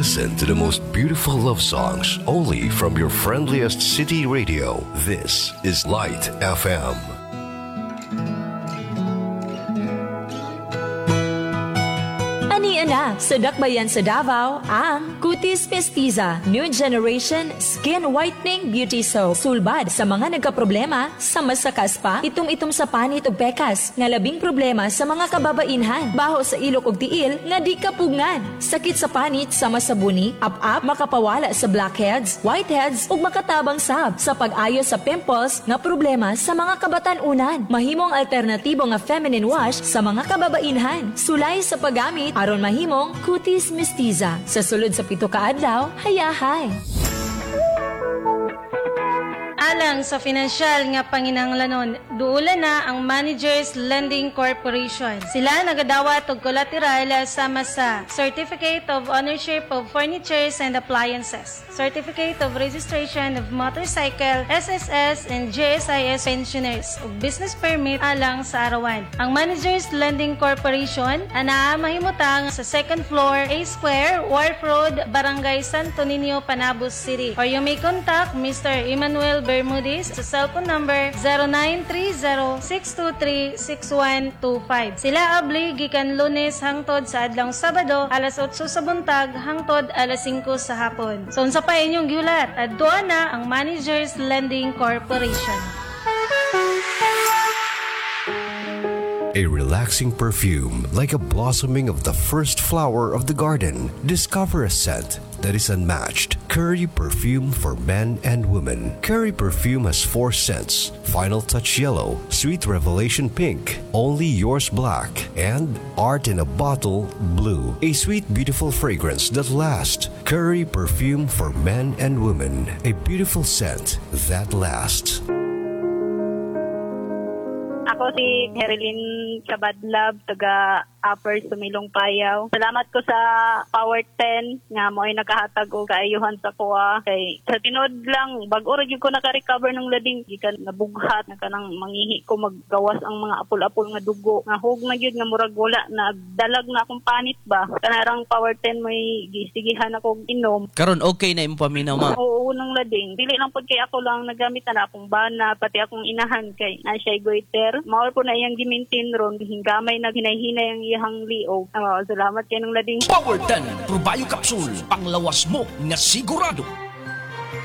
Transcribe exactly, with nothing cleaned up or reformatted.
Listen to the most beautiful love songs only from your friendliest city radio. This is Light F M. Na sa dakbayan sa Davao ang Cutis Mestiza New Generation Skin Whitening Beauty Soap. Sulbad sa mga nagkaproblema sa masakas pa, itom-itom sa panit ug pekas, nga labing problema sa mga kababainhan, baho sa ilok ug tiil nga di kapugngan, sakit sa panit sama sa buni, up-up, makapawala sa blackheads, whiteheads ug makatabang sab sa pag-ayo sa pimples nga problema sa mga kabatan-unan. Mahimong alternatibo nga feminine wash sa mga kababainhan. Sulay sa paggamit aron mahimong Cutis Mestiza. Sa sulod sa pito ka adlaw, hayahay. Alang sa financial nga panginahanglanon, duula na ang Managers Lending Corporation. Sila nagadawat og collateral sama sa Certificate of Ownership of Furnitures and Appliances, Certificate of Registration of Motorcycle, S S S and J S I S pensioners ug business permit alang sa arawan. Ang Managers Lending Corporation ana mahimutang sa second floor, A Square, Wharf Road, Barangay Santo Niño, Panabos City. Or you may contact Mister Emmanuel Bermudez sa cellphone number zero nine three zero six two three six one two five. Sila abli gikan Lunes hangtod sa adlawng Sabado alas otso sa buntag hangtod alas singko sa hapon. So unsa pa inyong giulat? Adto na ang Managers Lending Corporation. A relaxing perfume like a blossoming of the first flower of the garden. Discover a scent that is unmatched. Curry perfume for men and women. Curry perfume has four scents: Final Touch Yellow, Sweet Revelation Pink, Only Yours Black, and Art in a Bottle Blue. A sweet, beautiful fragrance that lasts. Curry perfume for men and women. A beautiful scent that lasts. Ako si Herilyn Sabadlab, taga Upper Sumilong Payaw. Salamat ko sa Power ten nga mo ay nakahatag og kaayuhan sa kuha. Kay sa tinod lang, bag-o ra gyud ko naka-recover ng lading, gikan nabughat na kanang mangihi ko maggawas ang mga apol-apol nga dugo. Nga hug na gyud nga murag wala na dalag na akong panit ba. Kanarang Power ten may gisigihan ako inom. Karon okay na imong paminaw, ma? Oo, nang lading. Dili lang pud kay ako lang nagamit na akong bana, pati akong inahan kay na siya goiter. Mao po na iyang gimintin ron, hingamay na hinay-hinay ang iyang liog. Oh, salamat kay nung lading. Power ten, Probayo Capsule, panglawas mo nga sigurado.